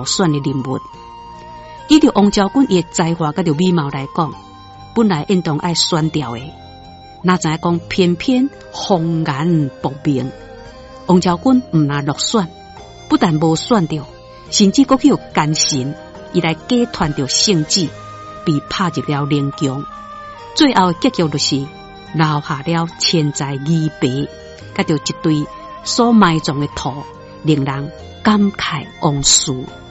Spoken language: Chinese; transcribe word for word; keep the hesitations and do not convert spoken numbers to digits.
落选的人物。以着王昭君伊的才华甲着美貌来讲，本来应当爱选掉的，哪知影讲偏偏红颜薄命，王昭君毋拿落选，不但无选着，甚至阁去有奸臣，伊来假传着圣旨，被拍入了灵宫。最后结局就是留下了千载疑白，甲着一堆所埋葬的土，令人感慨往事。